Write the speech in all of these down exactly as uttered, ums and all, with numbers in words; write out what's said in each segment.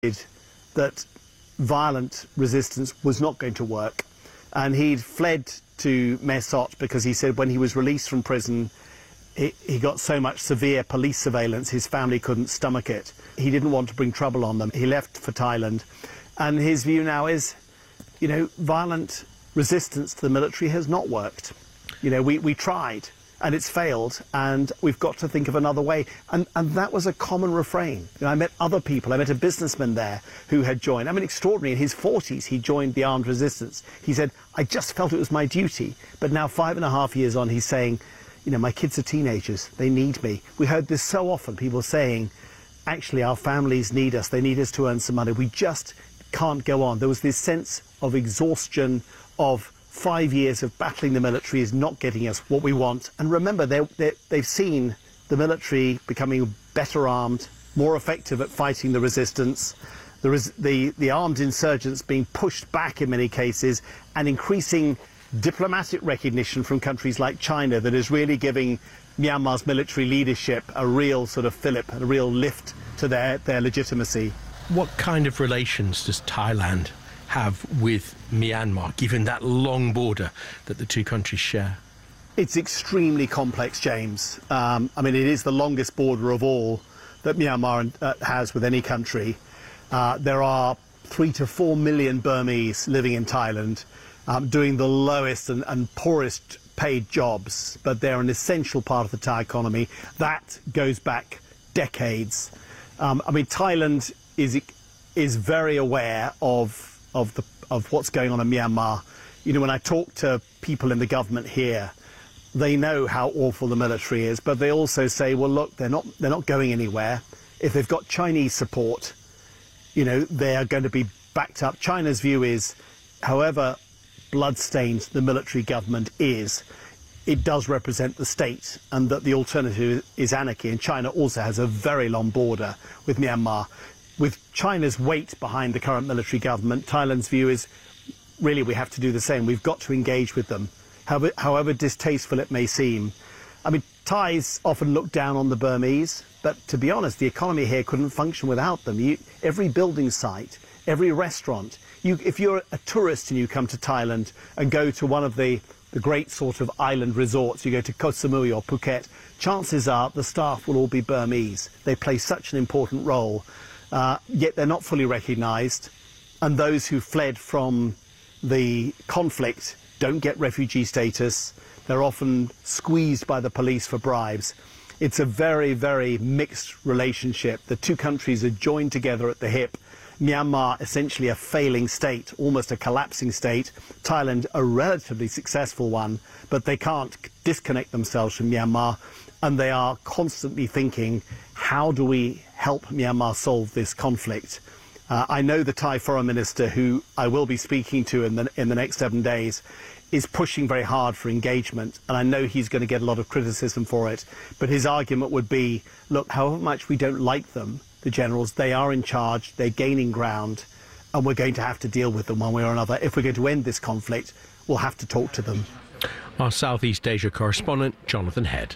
that violent resistance was not going to work, and he'd fled to Mae Sot because he said when he was released from prison he, he got so much severe police surveillance his family couldn't stomach it. He didn't want to bring trouble on them. He left for Thailand, and his view now is, you know, violent resistance to the military has not worked. You know, we, we tried and it's failed, and we've got to think of another way. And, and that was a common refrain. You know, I met other people. I met a businessman there who had joined. I mean, extraordinary. In his forties, he joined the armed resistance. He said, I just felt it was my duty. But now, five and a half years on, he's saying, you know, my kids are teenagers. They need me. We heard this so often, people saying, actually, our families need us. They need us to earn some money. We just can't go on. There was this sense of exhaustion, of five years of battling the military is not getting us what we want. And remember, they're, they're, they've seen the military becoming better armed, more effective at fighting the resistance, the, res the, the armed insurgents being pushed back in many cases, and increasing diplomatic recognition from countries like China that is really giving Myanmar's military leadership a real sort of fillip, a real lift to their, their legitimacy. What kind of relations does Thailand have with Myanmar, given that long border that the two countries share? It's extremely complex, James. Um, I mean, it is the longest border of all that Myanmar uh, has with any country. Uh, there are three to four million Burmese living in Thailand, um, doing the lowest and, and poorest paid jobs, but they're an essential part of the Thai economy. That goes back decades. Um, I mean, Thailand is is very aware of of the of what's going on in Myanmar. You know, when I talk to people in the government here, they know how awful the military is, but they also say, well, look, they're not they're not going anywhere. If they've got Chinese support, you know, they are going to be backed up. China's view is, however bloodstained the military government is, it does represent the state, and that the alternative is anarchy. And China also has a very long border with Myanmar. With China's weight behind the current military government, Thailand's view is, really, we have to do the same. We've got to engage with them, however, however distasteful it may seem. I mean, Thais often look down on the Burmese, but to be honest, the economy here couldn't function without them. You, every building site, every restaurant, you, if you're a tourist and you come to Thailand and go to one of the, the great sort of island resorts, you go to Koh Samui or Phuket, chances are the staff will all be Burmese. They play such an important role. Uh, yet they're not fully recognised, and those who fled from the conflict don't get refugee status. They're often squeezed by the police for bribes. It's a very, very mixed relationship. The two countries are joined together at the hip. Myanmar, essentially a failing state, almost a collapsing state. Thailand, a relatively successful one, but they can't disconnect themselves from Myanmar, and they are constantly thinking, how do we help Myanmar solve this conflict? Uh, I know the Thai Foreign Minister, who I will be speaking to in the, in the next seven days, is pushing very hard for engagement, and I know he's going to get a lot of criticism for it. But his argument would be, look, however much we don't like them, the generals, they are in charge, they're gaining ground, and we're going to have to deal with them one way or another. If we're going to end this conflict, we'll have to talk to them. Our Southeast Asia correspondent, Jonathan Head.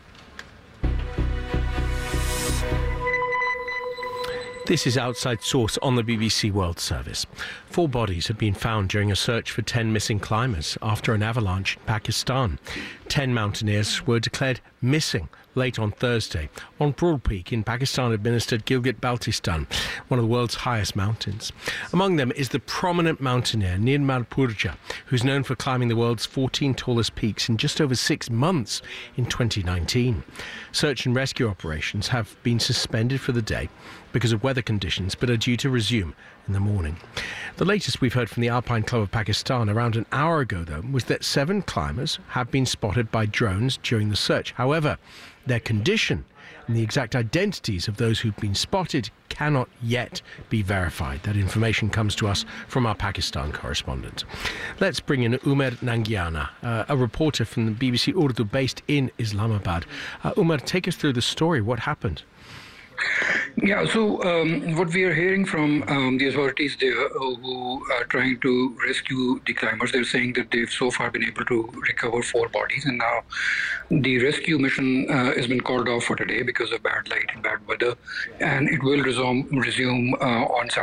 This is Outside Source on the B B C World Service. Four bodies have been found during a search for ten missing climbers after an avalanche in Pakistan. Ten mountaineers were declared missing late on Thursday on Broad Peak in Pakistan-administered Gilgit-Baltistan, one of the world's highest mountains. Among them is the prominent mountaineer Nirmal Purja, who's known for climbing the world's fourteen tallest peaks in just over six months in twenty nineteen. Search and rescue operations have been suspended for the day because of weather conditions, but are due to resume in the morning. The latest we've heard from the Alpine Club of Pakistan around an hour ago, though, was that seven climbers have been spotted by drones during the search. However, their condition and the exact identities of those who've been spotted cannot yet be verified. That information comes to us from our Pakistan correspondent. Let's bring in Umar Nangiana, uh, a reporter from the B B C Urdu based in Islamabad. Uh, Umar, take us through the story. What happened? Yeah, so um, what we are hearing from um, the authorities there uh, who are trying to rescue the climbers, they're saying that they've so far been able to recover four bodies, and now the rescue mission uh, has been called off for today because of bad light and bad weather, and it will resume, resume uh, on Saturday.